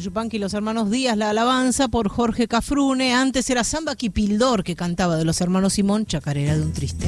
Yupanqui y los hermanos Díaz, La Alabanza, por Jorge Cafrune. Antes era Samba Kipildor, que cantaba, de los hermanos Simón, Chacarera de un Triste.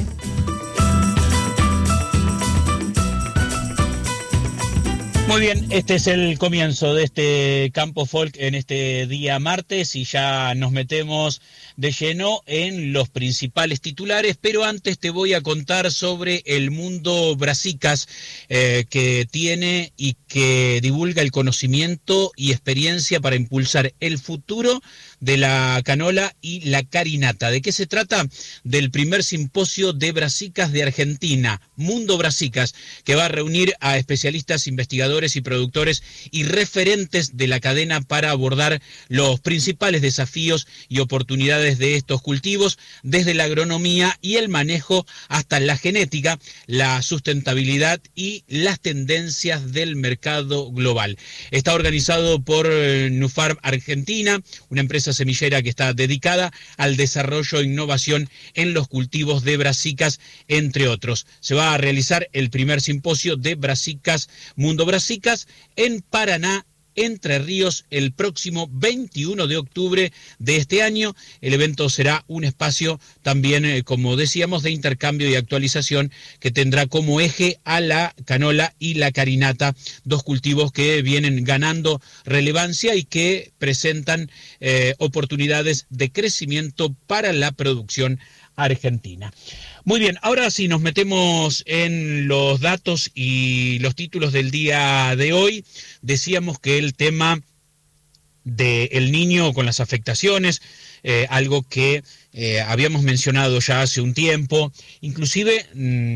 Muy bien, este es el comienzo de este Campo Folk en este día martes y ya nos metemos de lleno en los principales titulares, pero antes te voy a contar sobre el mundo Brasicas que tiene y que divulga el conocimiento y experiencia para impulsar el futuro de la canola y la carinata. ¿De qué se trata? Del primer simposio de Brasicas de Argentina, Mundo Brasicas, que va a reunir a especialistas, investigadores y productores y referentes de la cadena para abordar los principales desafíos y oportunidades de estos cultivos, desde la agronomía y el manejo hasta la genética, la sustentabilidad y las tendencias del mercado global. Está organizado por Nufarm Argentina, una empresa semillera que está dedicada al desarrollo e innovación en los cultivos de brasicas, entre otros. Se va a realizar el primer simposio de Brasicas, Mundo Brasicas, en Paraná, Entre Ríos, el próximo 21 de octubre de este año. El evento será un espacio también, como decíamos, de intercambio y actualización que tendrá como eje a la canola y la carinata, dos cultivos que vienen ganando relevancia y que presentan oportunidades de crecimiento para la producción argentina. Muy bien, ahora sí nos metemos en los datos y los títulos del día de hoy. Decíamos que el tema del Niño con las afectaciones, algo que habíamos mencionado ya hace un tiempo, inclusive,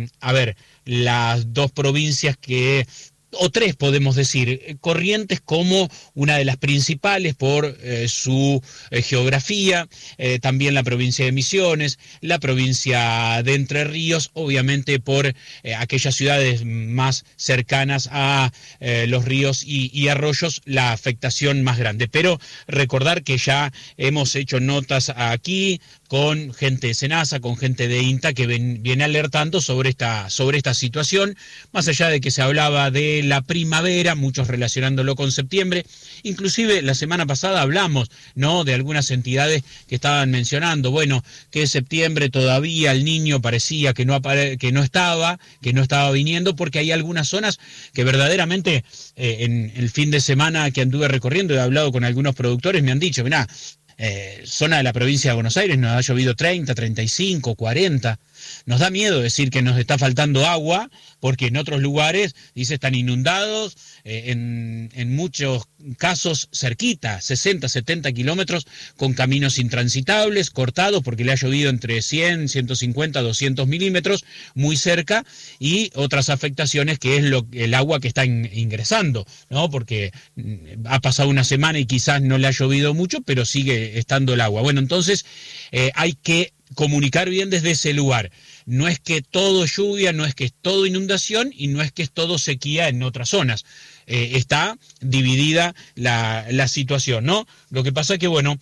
las dos provincias o tres podemos decir, Corrientes como una de las principales por su geografía, también la provincia de Misiones, la provincia de Entre Ríos, obviamente por aquellas ciudades más cercanas a los ríos y arroyos, la afectación más grande. Pero recordar que ya hemos hecho notas aquí con gente de Senasa, con gente de INTA que viene alertando sobre esta situación, más allá de que se hablaba de la primavera, muchos relacionándolo con septiembre. Inclusive la semana pasada hablamos, ¿no?, de algunas entidades que estaban mencionando, bueno, que septiembre todavía el Niño parecía que no estaba viniendo, porque hay algunas zonas que verdaderamente en el fin de semana que anduve recorriendo, he hablado con algunos productores, me han dicho, mirá, zona de la provincia de Buenos Aires nos ha llovido 30, 35, 40. Nos da miedo decir que nos está faltando agua, porque en otros lugares, dice, están inundados, en muchos casos cerquita, 60, 70 kilómetros, con caminos intransitables, cortados, porque le ha llovido entre 100, 150, 200 milímetros, muy cerca, y otras afectaciones que es el agua que está ingresando, ¿no? Porque ha pasado una semana y quizás no le ha llovido mucho, pero sigue estando el agua. Bueno, entonces hay que comunicar bien desde ese lugar. No es que todo es lluvia, no es que es todo inundación y no es que es todo sequía en otras zonas. Está dividida la situación, ¿no? Lo que pasa es que, bueno,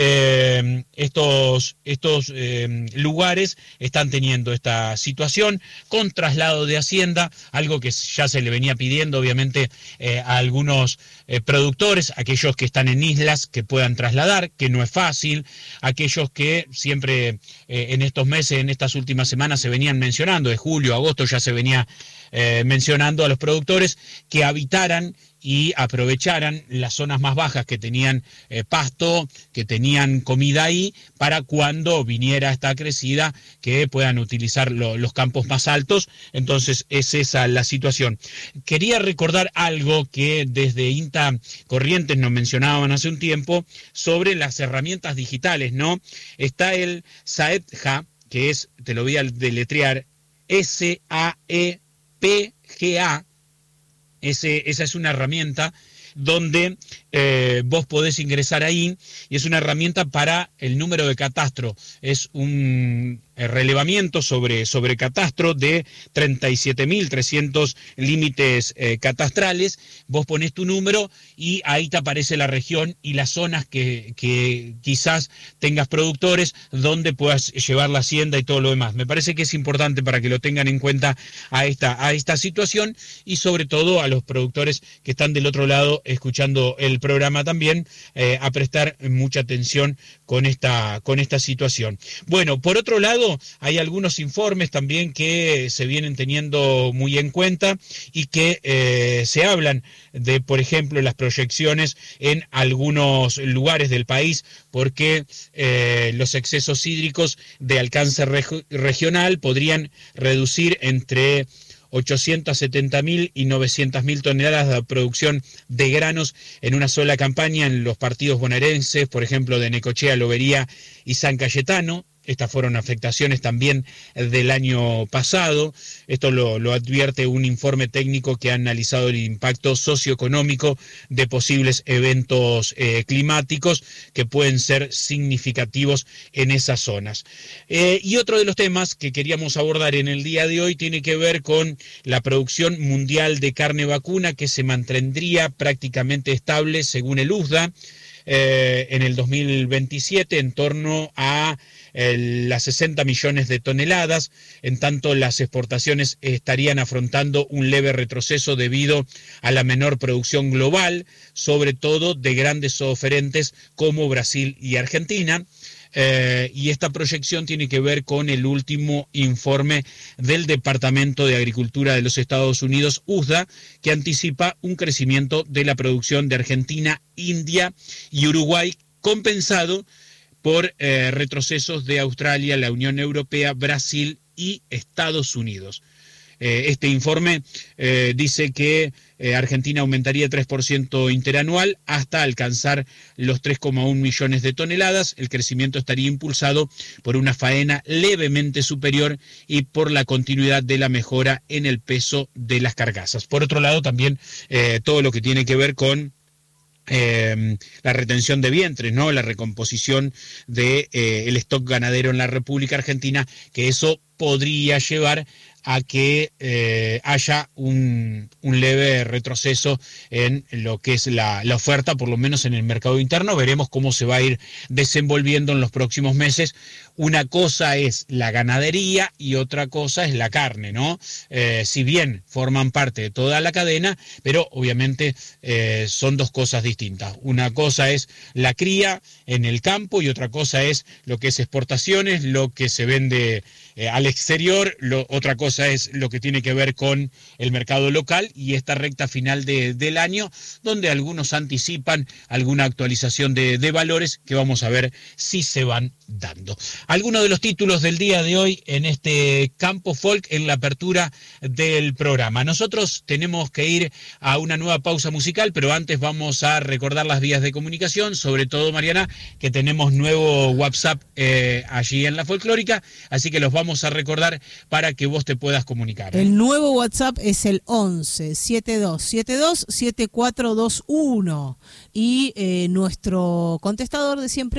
estos lugares están teniendo esta situación con traslado de hacienda, algo que ya se le venía pidiendo, obviamente, a algunos productores, aquellos que están en islas que puedan trasladar, que no es fácil, aquellos que siempre en estos meses, en estas últimas semanas se venían mencionando, de julio, agosto ya se venía mencionando a los productores que habitaran y aprovecharan las zonas más bajas que tenían pasto, que tenían comida ahí, para cuando viniera esta crecida que puedan utilizar los campos más altos. Entonces es esa la situación. Quería recordar algo que desde INTA Corrientes nos mencionaban hace un tiempo sobre las herramientas digitales, ¿no? Está el SAEPGA, que es, te lo voy a deletrear, SAEPGA. Esa es una herramienta donde vos podés ingresar ahí, y es una herramienta para el número de catastro. Es un relevamiento sobre catastro de 37.300 límites catastrales. Vos ponés tu número y ahí te aparece la región y las zonas que quizás tengas productores donde puedas llevar la hacienda y todo lo demás. Me parece que es importante para que lo tengan en cuenta a esta situación, y sobre todo a los productores que están del otro lado escuchando el programa también, a prestar mucha atención con esta situación. Bueno, por otro lado, hay algunos informes también que se vienen teniendo muy en cuenta y que se hablan de, por ejemplo, las proyecciones en algunos lugares del país, porque los excesos hídricos de alcance regional podrían reducir entre 870.000 y 900.000 toneladas de producción de granos en una sola campaña en los partidos bonaerenses, por ejemplo, de Necochea, Lobería y San Cayetano. Estas fueron afectaciones también del año pasado. Esto lo advierte un informe técnico que ha analizado el impacto socioeconómico de posibles eventos climáticos que pueden ser significativos en esas zonas. Y otro de los temas que queríamos abordar en el día de hoy tiene que ver con la producción mundial de carne vacuna, que se mantendría prácticamente estable según el USDA en el 2027 en torno a las 60 millones de toneladas. En tanto, las exportaciones estarían afrontando un leve retroceso debido a la menor producción global, sobre todo de grandes oferentes como Brasil y Argentina. Y esta proyección tiene que ver con el último informe del Departamento de Agricultura de los Estados Unidos, USDA, que anticipa un crecimiento de la producción de Argentina, India y Uruguay, compensado por retrocesos de Australia, la Unión Europea, Brasil y Estados Unidos. Este informe dice que Argentina aumentaría 3% interanual hasta alcanzar los 3,1 millones de toneladas. El crecimiento estaría impulsado por una faena levemente superior y por la continuidad de la mejora en el peso de las carcasas. Por otro lado, también todo lo que tiene que ver con la retención de vientres, ¿no? La recomposición de el stock ganadero en la República Argentina, que eso podría llevar a que haya un leve retroceso en lo que es la oferta, por lo menos en el mercado interno. Veremos cómo se va a ir desenvolviendo en los próximos meses. Una cosa es la ganadería y otra cosa es la carne, ¿no? Si bien forman parte de toda la cadena, pero obviamente son dos cosas distintas. Una cosa es la cría en el campo y otra cosa es lo que es exportaciones, lo que se vende al exterior. Otra cosa es lo que tiene que ver con el mercado local y esta recta final del año, donde algunos anticipan alguna actualización de valores que vamos a ver si se van dando. Algunos de los títulos del día de hoy en este Campo Folk en la apertura del programa. Nosotros tenemos que ir a una nueva pausa musical, pero antes vamos a recordar las vías de comunicación, sobre todo, Mariana, que tenemos nuevo WhatsApp allí en la Folclórica, así que los vamos a recordar para que vos te puedas comunicar. El nuevo WhatsApp es el 11 7272 7421 y nuestro contestador de siempre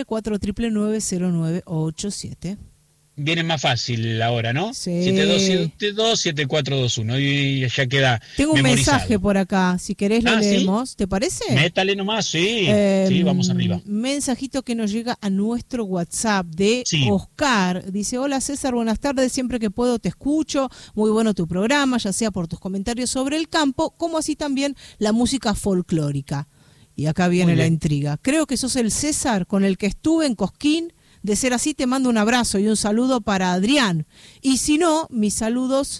49990987. Viene más fácil ahora, ¿no? Sí. 7272-7421 y ya queda Tengo un memorizado. mensaje por acá, si querés lo leemos, ¿sí? ¿Te parece? Métale nomás, sí, sí, vamos arriba. Mensajito que nos llega a nuestro WhatsApp de Oscar, dice: hola César, buenas tardes, siempre que puedo te escucho, muy bueno tu programa, ya sea por tus comentarios sobre el campo, como así también la música folclórica. Y acá viene la intriga. Creo que sos el César con el que estuve en Cosquín. De ser así, te mando un abrazo y un saludo para Adrián. Y si no, mis saludos,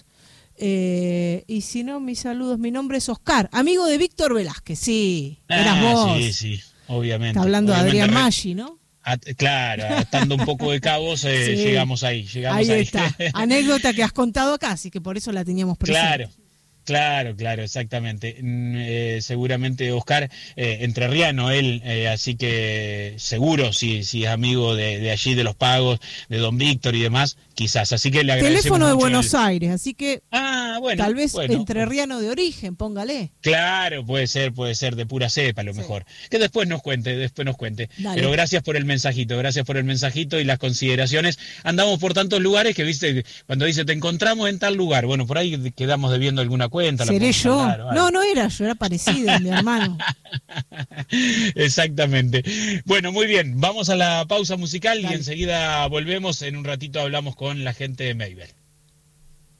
mi nombre es Oscar, amigo de Víctor Velázquez. Sí, eras vos. Sí, obviamente. Está hablando de Adrián Maggi, ¿no? Claro, atando un poco de cabos, llegamos ahí. Ahí está. Anécdota que has contado acá, así que por eso la teníamos presente. Claro. Claro, claro, exactamente. Seguramente Oscar, entrerriano él, así que seguro si es amigo de allí, de los pagos, de Don Víctor y demás, quizás. Así que le agradecemos Teléfono de mucho Buenos Aires, así que bueno, tal vez bueno. entrerriano de origen, póngale. Claro, puede ser de pura cepa a lo mejor. Que después nos cuente. Dale. Pero gracias por el mensajito y las consideraciones. Andamos por tantos lugares que, viste, cuando dice te encontramos en tal lugar, bueno, por ahí quedamos debiendo alguna cuenta. ¿Seré yo? No era yo, era parecida, mi hermano. Exactamente. Bueno, muy bien, vamos a la pausa musical. Dale. Y enseguida volvemos. En un ratito hablamos con la gente de Maybell.